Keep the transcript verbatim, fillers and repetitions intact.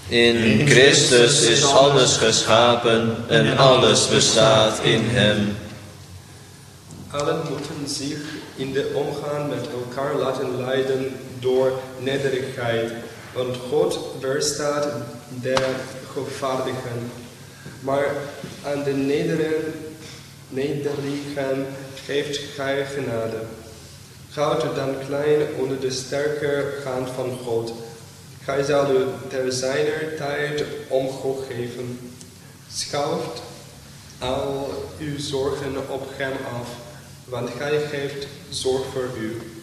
In Christus is alles geschapen en alles bestaat in hem. Allen moeten zich in de omgang met elkaar laten leiden door nederigheid, want God weerstaat de gevaardigen. Maar aan de nederigen, nederigen geeft gij genade. Houd dan klein onder de sterke hand van God. Gij zal u ter zijner tijd omhoog geven. Schuift al uw zorgen op hem af, want gij geeft zorg voor u.